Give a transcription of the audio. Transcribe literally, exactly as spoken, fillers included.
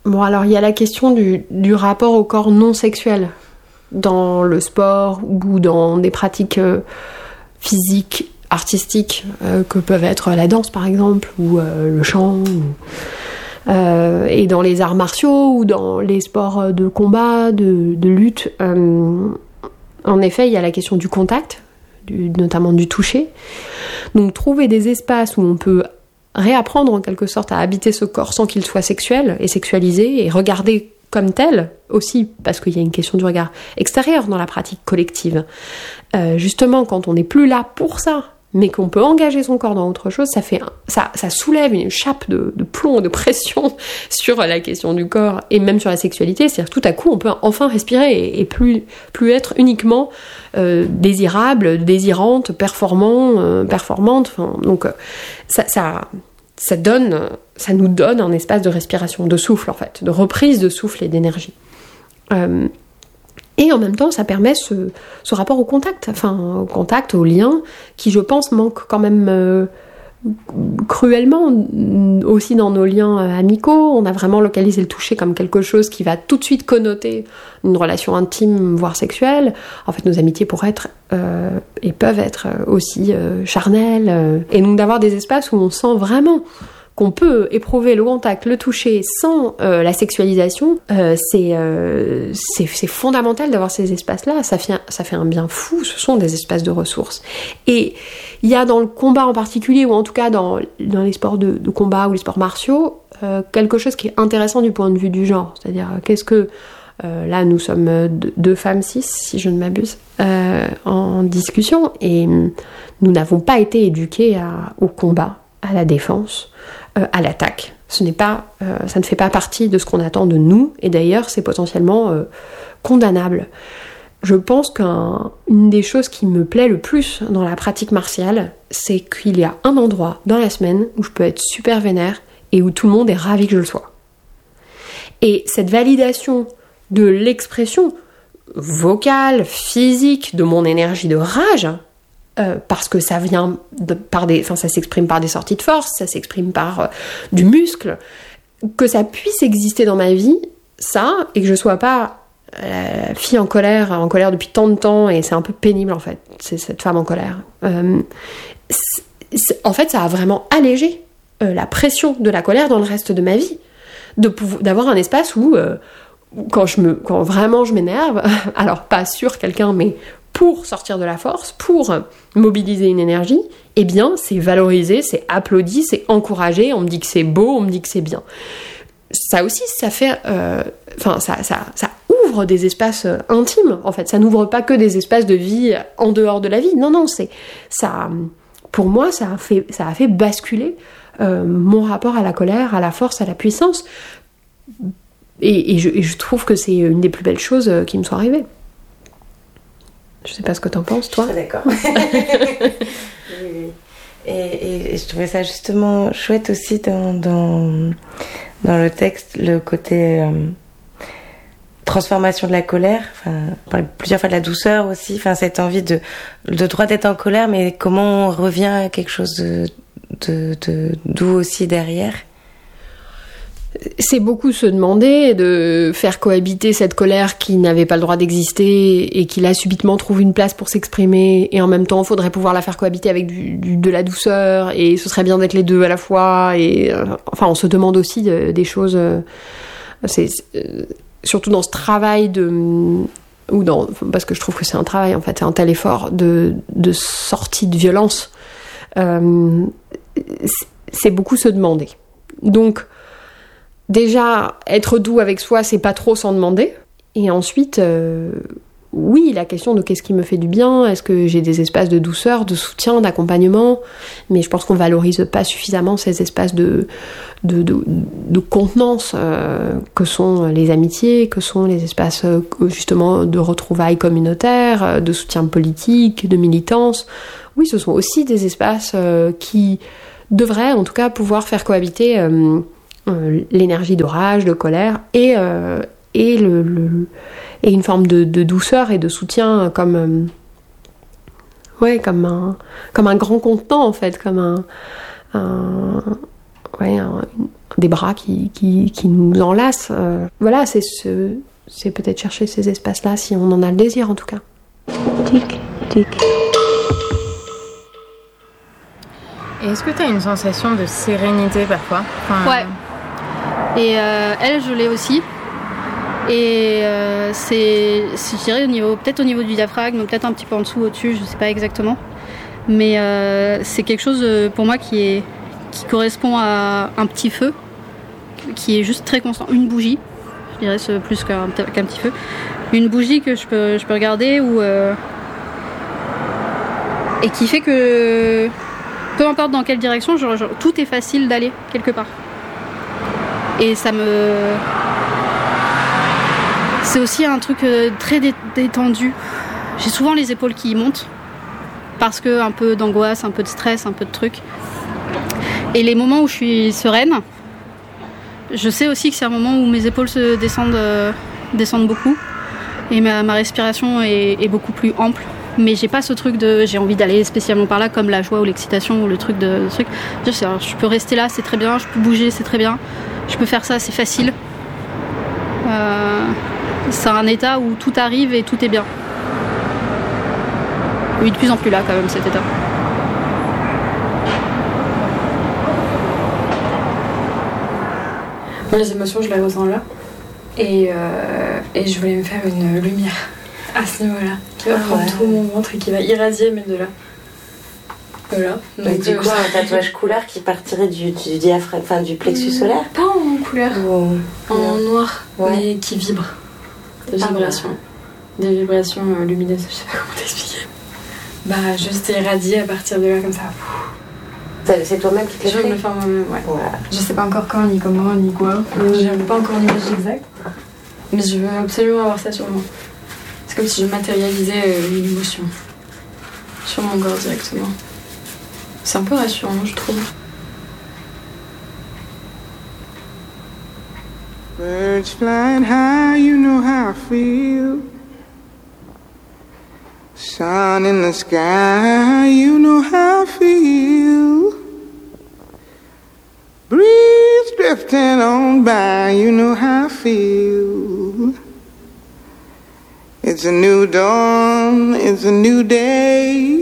Bon, alors il y a la question du, du rapport au corps non sexuel dans le sport ou dans des pratiques euh, physiques, artistiques, euh, que peuvent être la danse par exemple, ou euh, le chant, ou, euh, et dans les arts martiaux ou dans les sports de combat, de, de lutte. Euh, en effet, il y a la question du contact, du, notamment du toucher. Donc trouver des espaces où on peut réapprendre en quelque sorte à habiter ce corps sans qu'il soit sexuel et sexualisé et regarder comme tel aussi, parce qu'il y a une question du regard extérieur dans la pratique collective. Euh, justement, quand on n'est plus là pour ça, mais qu'on peut engager son corps dans autre chose, ça, fait un, ça, ça soulève une chape de, de plomb, de pression sur la question du corps et même sur la sexualité. C'est-à-dire que tout à coup, on peut enfin respirer et, et plus, plus être uniquement euh, désirable, désirante, performant, euh, performante. Enfin, donc, ça, ça, ça, donne, ça nous donne un espace de respiration, de souffle en fait, de reprise de souffle et d'énergie. Euh, Et en même temps, ça permet ce, ce rapport au contact, enfin au contact, au lien, qui je pense manque quand même euh, cruellement aussi dans nos liens euh, amicaux. On a vraiment localisé le toucher comme quelque chose qui va tout de suite connoter une relation intime, voire sexuelle. En fait, nos amitiés pourraient être euh, et peuvent être aussi euh, charnelles. Euh, et donc d'avoir des espaces où on sent vraiment qu'on peut éprouver le contact, le toucher sans euh, la sexualisation, euh, c'est, euh, c'est, c'est fondamental d'avoir ces espaces-là. Ça fait, ça fait un bien fou, ce sont des espaces de ressources. Et il y a dans le combat en particulier, ou en tout cas dans, dans les sports de, de combat ou les sports martiaux, euh, quelque chose qui est intéressant du point de vue du genre. C'est-à-dire, qu'est-ce que... Euh, là, nous sommes deux, deux femmes cis, si je ne m'abuse, euh, en discussion, et nous n'avons pas été éduquées à, au combat, à la défense, euh, à l'attaque. Ce n'est pas, euh, ça ne fait pas partie de ce qu'on attend de nous, et d'ailleurs c'est potentiellement euh, condamnable. Je pense qu'une des choses qui me plaît le plus dans la pratique martiale, c'est qu'il y a un endroit dans la semaine où je peux être super vénère et où tout le monde est ravi que je le sois. Et cette validation de l'expression vocale, physique, de mon énergie de rage, Euh, parce que ça vient de, par des, enfin ça s'exprime par des sorties de force, ça s'exprime par euh, du muscle, que ça puisse exister dans ma vie, ça, et que je sois pas euh, fille en colère, en colère depuis tant de temps, et c'est un peu pénible en fait, c'est cette femme en colère. Euh, c'est, c'est, en fait, ça a vraiment allégé euh, la pression de la colère dans le reste de ma vie, de pouvoir, d'avoir un espace où, euh, quand je me, quand vraiment je m'énerve, alors pas sur quelqu'un, mais pour sortir de la force, pour mobiliser une énergie, eh bien, c'est valorisé, c'est applaudi, c'est encouragé, on me dit que c'est beau, on me dit que c'est bien. Ça aussi, ça fait... Euh, enfin, ça, ça, ça ouvre des espaces euh, intimes, en fait. Ça n'ouvre pas que des espaces de vie en dehors de la vie. Non, non, c'est... Ça, pour moi, ça a fait, ça a fait basculer euh, mon rapport à la colère, à la force, à la puissance. Et, et, je, et je trouve que c'est une des plus belles choses euh, qui me soit arrivée. Je sais pas ce que t'en penses, toi. Je suis d'accord. oui, oui. Et, et, et je trouvais ça justement chouette aussi dans, dans, dans le texte, le côté euh, transformation de la colère. Enfin, on parle plusieurs fois de la douceur aussi. Enfin, cette envie de, de droit d'être en colère, mais comment on revient à quelque chose de, de, de doux aussi derrière. C'est beaucoup se demander de faire cohabiter cette colère qui n'avait pas le droit d'exister et qui là subitement trouve une place pour s'exprimer, et en même temps il faudrait pouvoir la faire cohabiter avec du, du, de la douceur, et ce serait bien d'être les deux à la fois, et euh, enfin on se demande aussi de, des choses, euh, c'est, euh, surtout dans ce travail de... ou dans, parce que je trouve que c'est un travail en fait, c'est un tel effort de, de sortie de violence, euh, c'est beaucoup se demander. Donc déjà, être doux avec soi, c'est pas trop s'en demander. Et ensuite, euh, oui, la question de qu'est-ce qui me fait du bien, est-ce que j'ai des espaces de douceur, de soutien, d'accompagnement, mais je pense qu'on valorise pas suffisamment ces espaces de, de, de, de contenance euh, que sont les amitiés, que sont les espaces euh, justement de retrouvailles communautaires, de soutien politique, de militance. Oui, ce sont aussi des espaces euh, qui devraient en tout cas pouvoir faire cohabiter euh, Euh, l'énergie de rage, de colère, et, euh, et, le, le, et une forme de, de douceur et de soutien comme, euh, ouais, comme, un, comme un grand contenant, en fait, comme un, un, ouais, un, des bras qui, qui, qui nous enlacent. Euh, voilà, c'est, ce, c'est peut-être chercher ces espaces-là si on en a le désir en tout cas. Tic, tic. Et est-ce que tu as une sensation de sérénité parfois? Enfin... Ouais. Et euh, elle, je l'ai aussi. Et euh, c'est, c'est, je dirais, au niveau, peut-être au niveau du diaphragme, peut-être un petit peu en dessous, au-dessus, je sais pas exactement. Mais euh, c'est quelque chose pour moi qui, est, qui correspond à un petit feu, qui est juste très constant. Une bougie, je dirais c'est plus qu'un, qu'un petit feu. Une bougie que je peux, je peux regarder où, euh, et qui fait que peu importe dans quelle direction, genre, genre, tout est facile d'aller quelque part. Et ça me... C'est aussi un truc très détendu. J'ai souvent les épaules qui montent parce que un peu d'angoisse, un peu de stress, un peu de trucs. Et les moments où je suis sereine, je sais aussi que c'est un moment où mes épaules se descendent, euh, descendent beaucoup et ma, ma respiration est, est beaucoup plus ample. Mais j'ai pas ce truc de j'ai envie d'aller spécialement par là comme la joie ou l'excitation ou le truc de, de truc. Je, sais, je peux rester là, c'est très bien. Je peux bouger, c'est très bien. Je peux faire ça, c'est facile. Euh, c'est un état où tout arrive et tout est bien. Oui, de plus en plus là quand même cet état. Moi, les émotions, je les ressens là. Et, euh, et je voulais me faire une lumière à ce niveau-là, qui va ah prendre ouais. tout mon ventre et qui va irradier mes deux là. Voilà. Donc, du coup, un tatouage couleur qui partirait du, du diaphragme, enfin du plexus mmh, solaire. Pas en couleur, oh. en non. noir, ouais. mais qui vibre. Des ah vibrations. Ouais. Des vibrations euh, lumineuses, je sais pas comment t'expliquer. Bah, juste irradier à partir de là, comme ça. C'est toi-même qui te l'as fait? Je me fais moi-même, ouais. ouais. Je sais pas encore quand, ni comment, ni quoi. J'ai pas encore une image exacte. Mais je veux absolument avoir ça sur moi. C'est comme si je matérialisais euh, une émotion. Sur mon corps directement. C'est un peu rassurant, je trouve. Birds flying high, you know how I feel. Sun in the sky, you know how I feel. Breeze drifting on by, you know how I feel. It's a new dawn, it's a new day.